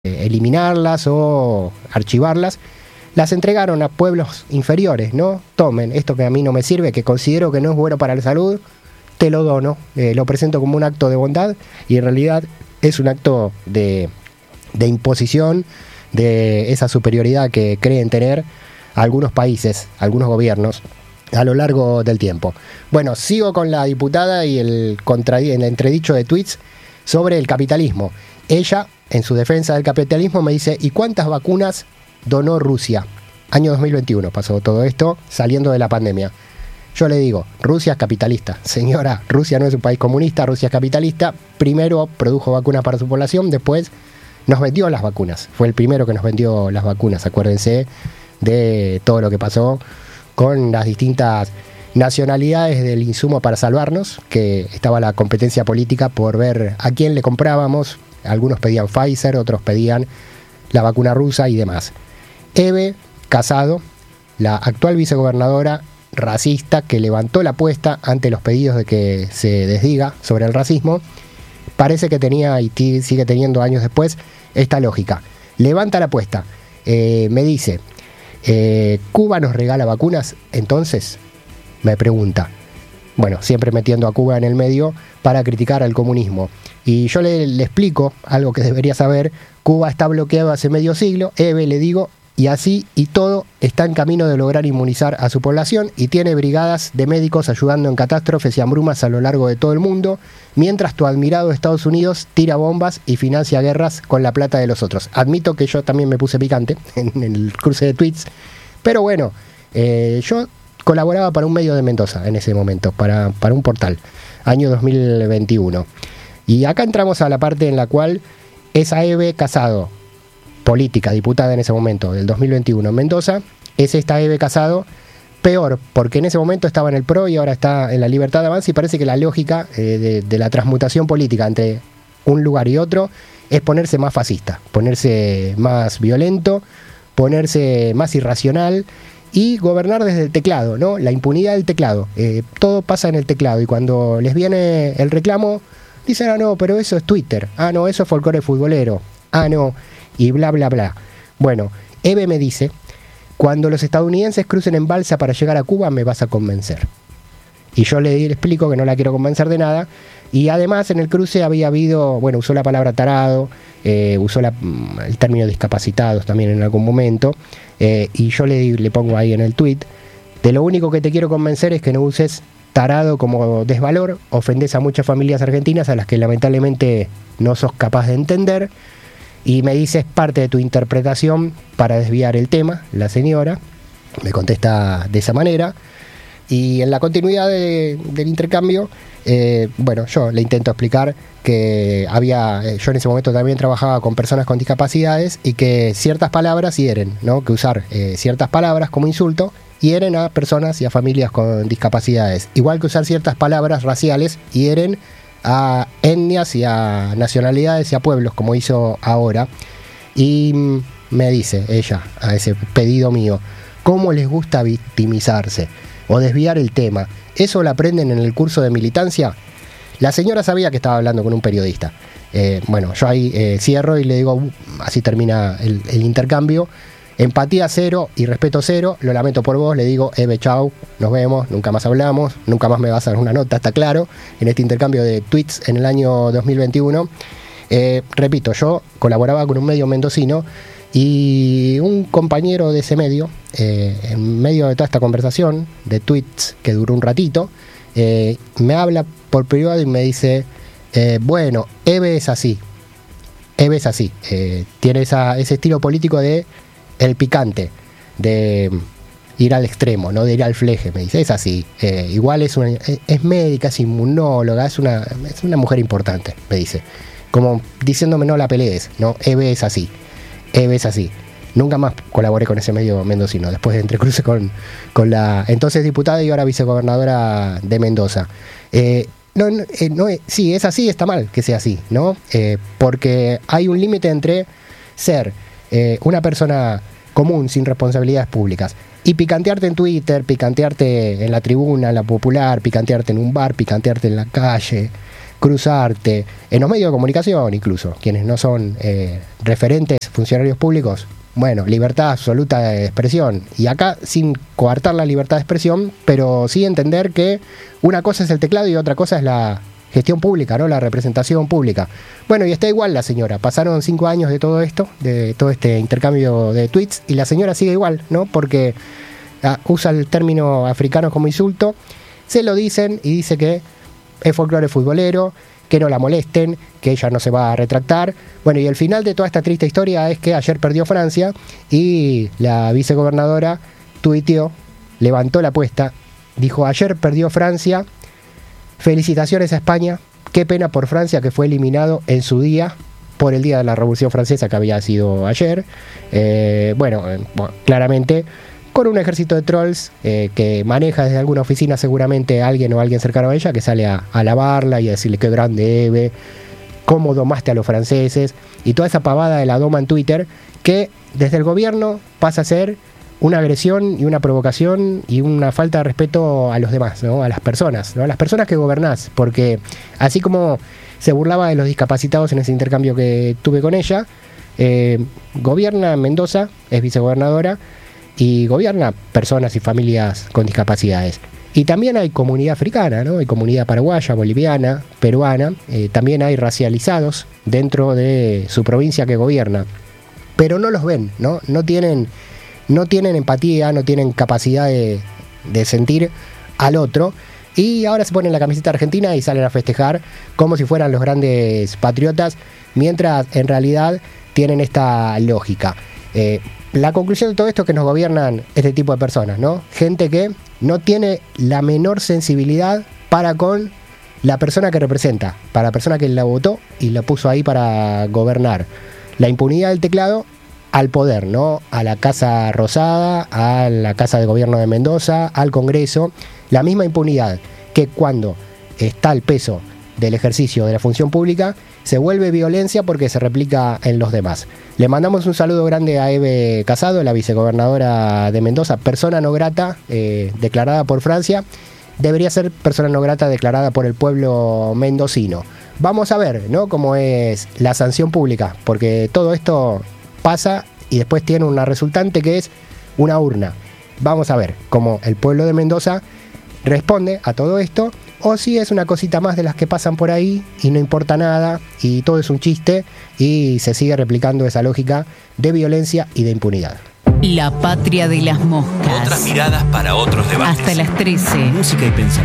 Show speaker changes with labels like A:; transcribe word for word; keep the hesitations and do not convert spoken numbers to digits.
A: eliminarlas o archivarlas, las entregaron a pueblos inferiores, ¿no? Tomen, esto que a mí no me sirve, que considero que no es bueno para la salud, te lo dono, eh, lo presento como un acto de bondad y en realidad es un acto de, de imposición de esa superioridad que creen tener algunos países, algunos gobiernos a lo largo del tiempo. Bueno, sigo con la diputada y el, contra, el entredicho de tweets sobre el capitalismo. Ella, en su defensa del capitalismo, me dice, ¿y cuántas vacunas donó Rusia? Año dos mil veintiuno pasó todo esto, saliendo de la pandemia. Yo le digo, Rusia es capitalista. Señora, Rusia no es un país comunista, Rusia es capitalista. Primero produjo vacunas para su población, después nos vendió las vacunas. Fue el primero que nos vendió las vacunas, acuérdense de todo lo que pasó con las distintas nacionalidades del insumo para salvarnos, que estaba la competencia política por ver a quién le comprábamos. Algunos pedían Pfizer, otros pedían la vacuna rusa y demás. Eve Casado, la actual vicegobernadora racista que levantó la apuesta ante los pedidos de que se desdiga sobre el racismo, parece que tenía y t- sigue teniendo años después esta lógica. Levanta la apuesta, eh, me dice, eh, ¿Cuba nos regala vacunas? Entonces, me pregunta. Bueno, siempre metiendo a Cuba en el medio para criticar al comunismo. Y yo le, le explico algo que debería saber. Cuba está bloqueado hace medio siglo, Eve, le digo, y así y todo está en camino de lograr inmunizar a su población y tiene brigadas de médicos ayudando en catástrofes y hambrumas a lo largo de todo el mundo, mientras tu admirado Estados Unidos tira bombas y financia guerras con la plata de los otros. Admito que yo también me puse picante en, en el cruce de tweets, pero bueno, eh, yo colaboraba para un medio de Mendoza en ese momento, para, para un portal, año dos mil veintiuno. Y acá entramos a la parte en la cual esa Eve Casado, política, diputada en ese momento, del dos mil veintiuno en Mendoza, es esta Eve Casado peor, porque en ese momento estaba en el P R O y ahora está en la Libertad de Avance, y parece que la lógica eh, de, de la transmutación política entre un lugar y otro es ponerse más fascista, ponerse más violento, ponerse más irracional y gobernar desde el teclado, ¿no? La impunidad del teclado. Eh, todo pasa en el teclado y cuando les viene el reclamo, dicen, ah, no, pero eso es Twitter. Ah, no, eso es folclore futbolero. Ah, no, y bla, bla, bla. Bueno, Eve me dice, cuando los estadounidenses crucen en balsa para llegar a Cuba, me vas a convencer. Y yo le, le explico que no la quiero convencer de nada. Y además en el cruce había habido, bueno, usó la palabra tarado, eh, usó la, el término discapacitados también en algún momento. Eh, y yo le, le pongo ahí en el tweet, de lo único que te quiero convencer es que no uses tarado como desvalor, ofendes a muchas familias argentinas a las que lamentablemente no sos capaz de entender. Y me dice, es parte de tu interpretación para desviar el tema, la señora. Me contesta de esa manera. Y en la continuidad de, del intercambio, eh, bueno, yo le intento explicar que había, eh, yo en ese momento también trabajaba con personas con discapacidades y que ciertas palabras hieren, ¿no? Que usar eh, ciertas palabras como insulto hieren a personas y a familias con discapacidades. Igual que usar ciertas palabras raciales hieren a etnias y a nacionalidades y a pueblos, como hizo ahora. Y me dice ella, a ese pedido mío, ¿cómo les gusta victimizarse o desviar el tema? ¿Eso lo aprenden en el curso de militancia? La señora sabía que estaba hablando con un periodista. Eh, bueno, yo ahí eh, cierro y le digo, uh, así termina el, el intercambio. Empatía cero y respeto cero, lo lamento por vos, le digo, Eve, chau, nos vemos, nunca más hablamos, nunca más me vas a dar una nota, está claro, en este intercambio de tweets en el año dos mil veintiuno. Eh, repito, yo colaboraba con un medio mendocino y un compañero de ese medio, eh, en medio de toda esta conversación de tweets que duró un ratito, eh, me habla por privado y me dice, eh, bueno, Eve es así, Eve es así, eh, tiene esa, ese estilo político de el picante, de ir al extremo, no de ir al fleje, me dice, es así, eh, igual es, una, es médica, es inmunóloga, es una, es una mujer importante, me dice, como diciéndome no la pelees, no, Eve es así, Eve es así. Nunca más colaboré con ese medio mendocino, después de entrecruce con, con la entonces diputada y ahora vicegobernadora de Mendoza. Eh, no, no, eh, no, sí, es así, está mal que sea así, ¿no? Eh, porque hay un límite entre ser eh, una persona común sin responsabilidades públicas y picantearte en Twitter, picantearte en la tribuna, en la popular, picantearte en un bar, picantearte en la calle, cruzarte en los medios de comunicación, incluso quienes no son eh, referentes funcionarios públicos. Bueno, libertad absoluta de expresión. Y acá sin coartar la libertad de expresión, pero sí entender que una cosa es el teclado y otra cosa es la gestión pública, ¿no? La representación pública. Bueno, y está igual la señora. Pasaron cinco años de todo esto, de todo este intercambio de tweets, y la señora sigue igual, ¿no? Porque ah, usa el término africano como insulto, se lo dicen y dice que es folclore futbolero, que no la molesten, que ella no se va a retractar. Bueno, y el final de toda esta triste historia es que ayer perdió Francia y la vicegobernadora tuiteó, levantó la apuesta, dijo: ayer perdió Francia, felicitaciones a España, qué pena por Francia que fue eliminado en su día, por el día de la Revolución Francesa que había sido ayer. Eh, bueno, eh, bueno, claramente con un ejército de trolls eh, que maneja desde alguna oficina seguramente alguien o alguien cercano a ella que sale a, a alabarla y a decirle qué grande Eve, cómo domaste a los franceses, y toda esa pavada de la doma en Twitter que desde el gobierno pasa a ser una agresión y una provocación y una falta de respeto a los demás, ¿no? A las personas, ¿no? A las personas que gobernás, porque así como se burlaba de los discapacitados en ese intercambio que tuve con ella, eh, gobierna en Mendoza, es vicegobernadora, y gobierna personas y familias con discapacidades. Y también hay comunidad africana, ¿no? Hay comunidad paraguaya, boliviana, peruana, eh, también hay racializados dentro de su provincia que gobierna, pero no los ven, ¿no? No tienen, no tienen empatía, no tienen capacidad de, de sentir al otro, y ahora se ponen la camiseta argentina y salen a festejar como si fueran los grandes patriotas, mientras en realidad tienen esta lógica. Eh, La conclusión de todo esto es que nos gobiernan este tipo de personas, ¿no? Gente que no tiene la menor sensibilidad para con la persona que representa, para la persona que la votó y la puso ahí para gobernar. La impunidad del teclado al poder, ¿no? A la Casa Rosada, a la Casa de Gobierno de Mendoza, al Congreso. La misma impunidad que cuando está el peso del ejercicio de la función pública se vuelve violencia porque se replica en los demás. Le mandamos un saludo grande a Eve Casado, la vicegobernadora de Mendoza, persona no grata eh, declarada por Francia. Debería ser persona no grata declarada por el pueblo mendocino. Vamos a ver, ¿no?, cómo es la sanción pública, porque todo esto pasa y después tiene una resultante que es una urna. Vamos a ver cómo el pueblo de Mendoza responde a todo esto, o si es una cosita más de las que pasan por ahí y no importa nada y todo es un chiste y se sigue replicando esa lógica de violencia y de impunidad.
B: La patria de las moscas.
C: Otras miradas para otros debates.
B: Hasta las trece.
C: Música y pensamiento.